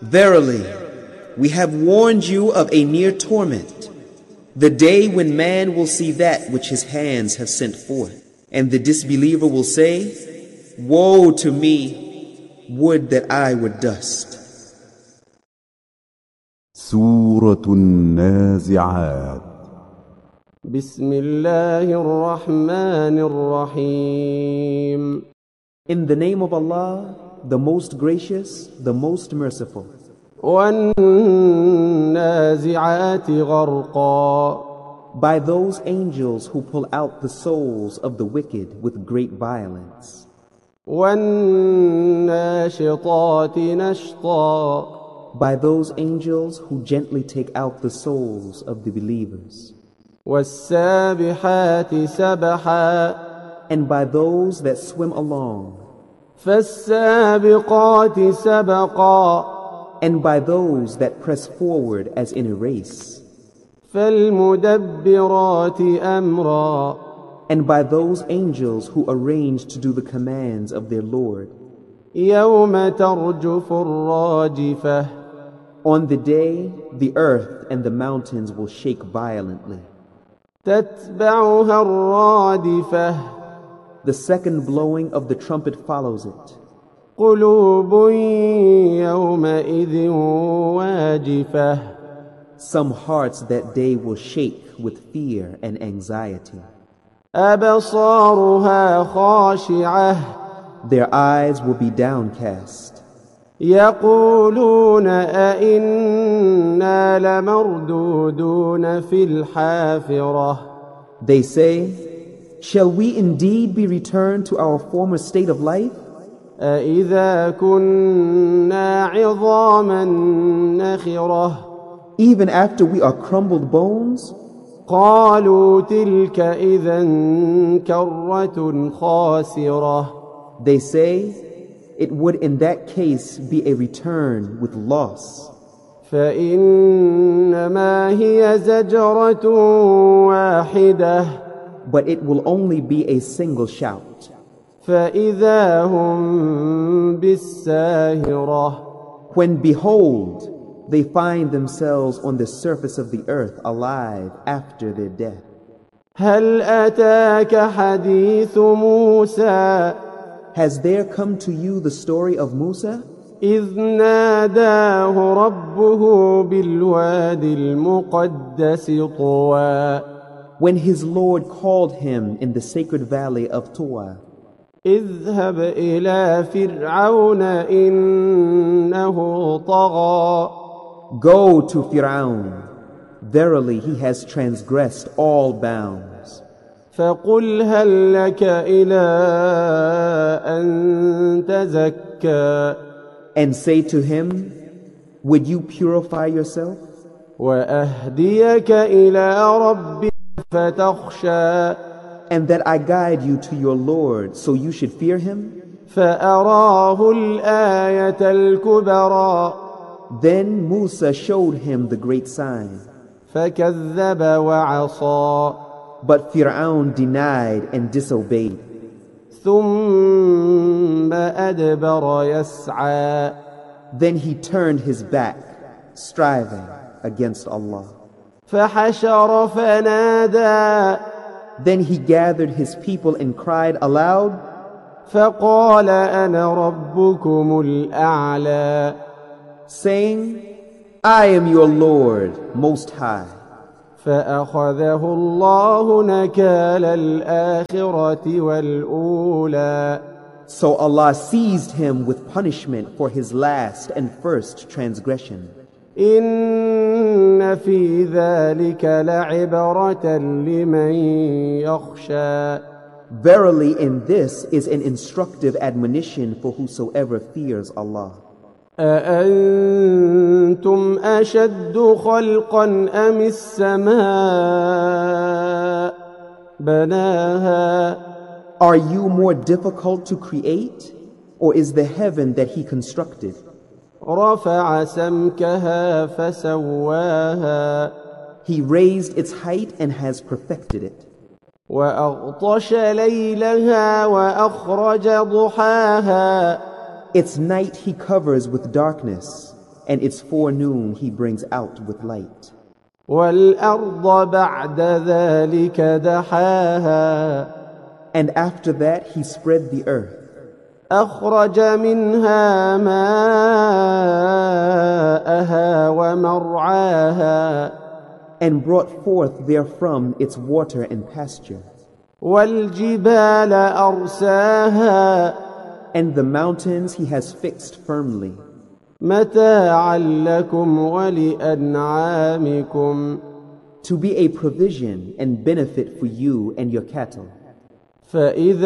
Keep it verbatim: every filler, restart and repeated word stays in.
Verily, we have warned you of a near torment, the day when man will see that which his hands have sent forth, and the disbeliever will say, Woe to me, would that I were dust. سورة النازعات بسم الله الرحمن الرحيم. In the name of Allah, the most gracious, the most merciful. والنازعات غرقا. By those angels who pull out the souls of the wicked with great violence. والناشطات نشطا. By those angels who gently take out the souls of the believers. والسابحات سبحا. And by those that swim along. فالسابقات سبقا. And by those that press forward as in a race. فالمدبرات أمرا. And by those angels who arrange to do the commands of their Lord. يوم ترجف الراجفة. On the day, the earth and the mountains will shake violently. تتبعها الرادفة. The second blowing of the trumpet follows it. قلوب يومئذ واجفة. Some hearts that day will shake with fear and anxiety. أبصارها خاشعة. Their eyes will be downcast. يقولون أئنا لمردودون في الحافرة. They say, Shall we indeed be returned to our former state of life? أئذا كنا عظاما نخرة. Even after we are crumbled bones? قالوا تلك إذا كرة خاسرة. They say, It would in that case be a return with loss. فإنما هي زجرة واحدة. But it will only be a single shout. فإذا هم بالساهرة. When behold, they find themselves on the surface of the earth alive after their death. هل أتاك حديث موسى. Has there come to you the story of Musa? إذ ناداه ربه بالوادي المقدس طوى. When his Lord called him in the sacred valley of Tuwa. اذهب إلى فرعون إنه طغى. Go to Fir'aun. Verily he has transgressed all bounds. فقل هل لك إلى أن تزكى. And say to him, Would you purify yourself? وأهديك إلى ربك فتخشى. And that I guide you to your Lord, so you should fear him? فأراه الآية الكبرى. Then Musa showed him the great sign. فكذب وعصى. But Fir'aun denied and disobeyed. ثم أدبر يسعى. Then he turned his back, striving against Allah. فحشر فنادى. Then he gathered his people and cried aloud. فقال أنا ربكم الأعلى. Saying, I am your Lord, Most High. فأخذه الله نكال الآخرة والأولى. So Allah seized him with punishment for his last and first transgression. إن في ذلك لعبرة لمن يخشى. Verily in this is an instructive admonition for whosoever fears Allah. أأنتم أشد خلقا أم السماء بناها. Are you more difficult to create, or is the heaven that he constructed? رفع سمكها فسواها. He raised its height and has perfected it. وأغطش ليلها وأخرج ضحاها. Its night he covers with darkness, and its forenoon he brings out with light. والأرض بعد ذلك دحاها And after that he spread the earth, أخرج منها ماءها ومرعاها and brought forth therefrom its water and pasture. والجبال أرساها And the mountains he has fixed firmly, متاعا لكم ولأنعامكم to be a provision and benefit for you and your cattle. فإذا